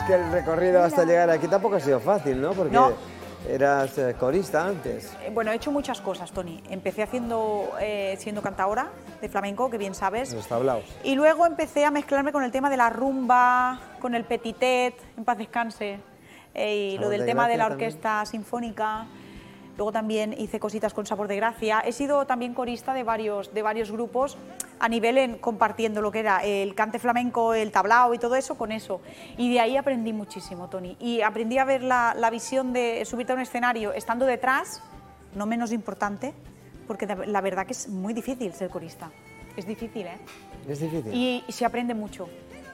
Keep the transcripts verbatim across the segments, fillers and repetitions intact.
que el recorrido Mira. hasta llegar aquí tampoco ha sido fácil, ¿no? Porque no. eras eh, corista antes. Bueno, he hecho muchas cosas, Toni. Empecé haciendo, eh, siendo cantadora de flamenco, que bien sabes. Los tablaos. Y luego empecé a mezclarme con el tema de la rumba, con el petitet, en paz descanse, eh, y lo del de tema de la orquesta también. sinfónica. Luego también hice cositas con Sabor de Gracia. He sido también corista de varios, de varios grupos a nivel en compartiendo lo que era el cante flamenco, el tablao y todo eso con eso. Y de ahí aprendí muchísimo, Toni. Y aprendí a ver la, la visión de subirte a un escenario estando detrás, no menos importante, porque la verdad que es muy difícil ser corista. Es difícil, ¿eh? Es difícil. Y, y se aprende mucho.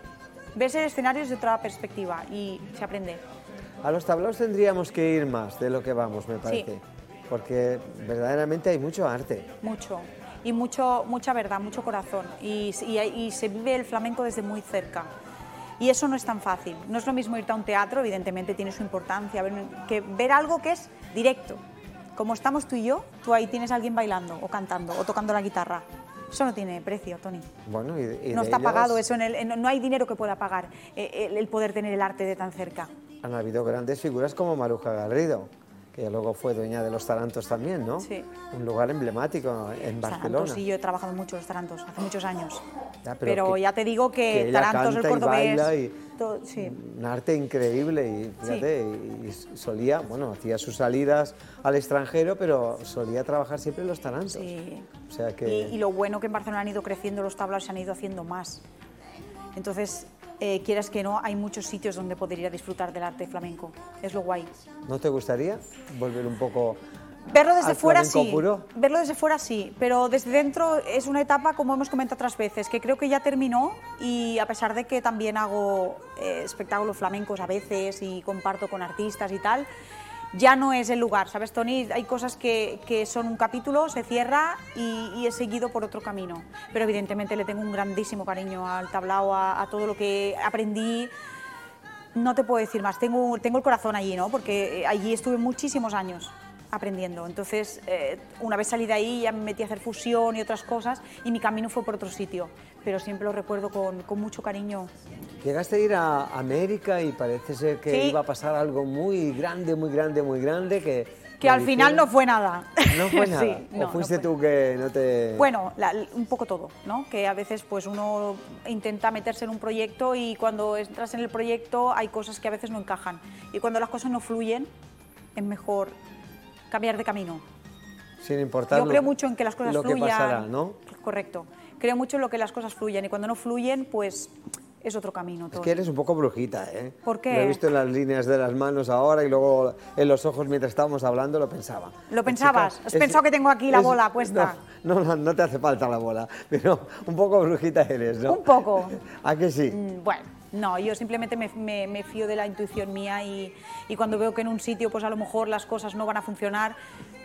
Ves el escenario desde otra perspectiva y se aprende. A los tablaos tendríamos que ir más de lo que vamos, me parece. Sí. Porque verdaderamente hay mucho arte. Mucho. Y mucho, mucha verdad, mucho corazón. Y, y, y se vive el flamenco desde muy cerca. Y eso no es tan fácil. No es lo mismo irte a un teatro, evidentemente tiene su importancia, ver, que ver algo que es directo. Como estamos tú y yo, tú ahí tienes a alguien bailando o cantando o tocando la guitarra. Eso no tiene precio, Toni. Bueno, y, y no está ellos... pagado eso, en el, en, no hay dinero que pueda pagar eh, el, el poder tener el arte de tan cerca. Han habido grandes figuras como Maruja Garrido, que luego fue dueña de los Tarantos también, ¿no? Sí. Un lugar emblemático en Barcelona. Tarantos, sí, yo he trabajado mucho en los Tarantos, hace muchos años. Ya, pero pero que, ya te digo que, que Tarantos, el cordobés... Y y todo, sí. Un arte increíble y, fíjate, sí. y, y solía, bueno, hacía sus salidas al extranjero, pero solía trabajar siempre en los Tarantos. Sí. O sea que... y, y lo bueno que en Barcelona han ido creciendo los tablaos, se han ido haciendo más. Entonces... Eh, quieras que no, hay muchos sitios donde poder ir a disfrutar del arte flamenco. Es lo guay. ¿No te gustaría volver un poco Verlo desde al fuera sí, puro? Verlo desde fuera sí, pero desde dentro es una etapa, como hemos comentado otras veces, que creo que ya terminó y a pesar de que también hago eh, espectáculos flamencos a veces y comparto con artistas y tal, ya no es el lugar, ¿sabes, Toni? Hay cosas que, que son un capítulo, se cierra y, y he seguido por otro camino. Pero evidentemente le tengo un grandísimo cariño al tablao, a, a todo lo que aprendí. No te puedo decir más, tengo, tengo el corazón allí, ¿no? Porque allí estuve muchísimos años aprendiendo. Entonces, eh, una vez salí de ahí ya me metí a hacer fusión y otras cosas y mi camino fue por otro sitio. Pero siempre lo recuerdo con, con mucho cariño. Llegaste a ir a América y parece ser que sí. iba a pasar algo muy grande, muy grande, muy grande, que... Que al final no fue nada. ¿No fue nada? Sí, ¿O no, fuiste no fue. tú que no te...? Bueno, la, un poco todo, ¿no? Que a veces pues uno intenta meterse en un proyecto y cuando entras en el proyecto hay cosas que a veces no encajan. Y cuando las cosas no fluyen, es mejor cambiar de camino. Sin importar Yo lo, creo mucho en que las cosas lo fluyan. que pasará, ¿no? Correcto. Creo mucho en lo que las cosas fluyan y cuando no fluyen, pues es otro camino. Todo. Es que eres un poco brujita, ¿eh? ¿Por qué? Lo he visto en las líneas de las manos ahora y luego en los ojos mientras estábamos hablando lo pensaba. ¿Lo pensabas? Chica, ¿Has es, pensado que tengo aquí la es, bola puesta? No, no, no te hace falta la bola, pero un poco brujita eres, ¿no? Un poco. ¿A que sí? Mm, bueno. No, yo simplemente me, me, me fío de la intuición mía y, y cuando veo que en un sitio pues a lo mejor las cosas no van a funcionar,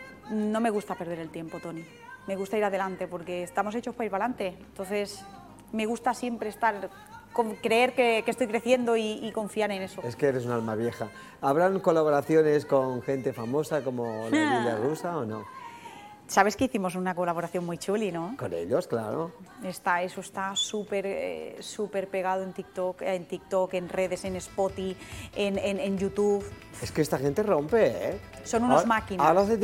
no me gusta perder el tiempo, Toni. Me gusta ir adelante porque estamos hechos para ir para adelante. Entonces, me gusta siempre estar, con, creer que, que estoy creciendo y, y confiar en eso. Es que eres un alma vieja. ¿Habrán colaboraciones con gente famosa como la Lilia Russa o no? Sabes que hicimos una colaboración muy chuli, ¿no? Con ellos, claro. Está, eso está súper eh, súper pegado en TikTok, en TikTok, en redes, en Spotify, en, en, en YouTube. Es que esta gente rompe, ¿eh? Son unos ahora, máquinas. Ahora hace